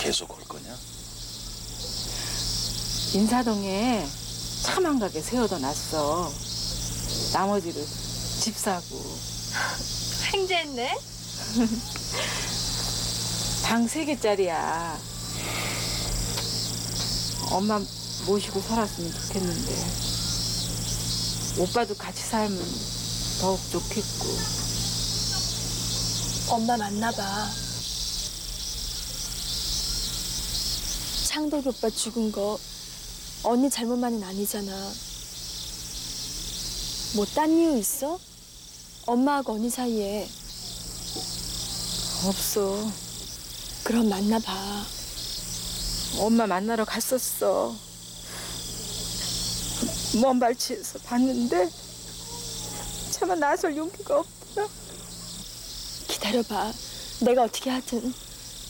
계속 올 거냐? 인사동에 차 한 가게 세워둬 놨어. 나머지를 집 사고. 횡재했네? 방 3개짜리야. 엄마 모시고 살았으면 좋겠는데. 오빠도 같이 살면 더욱 좋겠고. 엄마 만나봐. 창덕이 오빠 죽은 거 언니 잘못만은 아니잖아. 뭐 딴 이유 있어? 엄마하고 언니 사이에. 없어. 그럼 만나봐. 엄마 만나러 갔었어. 먼 발치에서 봤는데 차마 나설 용기가 없더라. 기다려봐. 내가 어떻게 하든.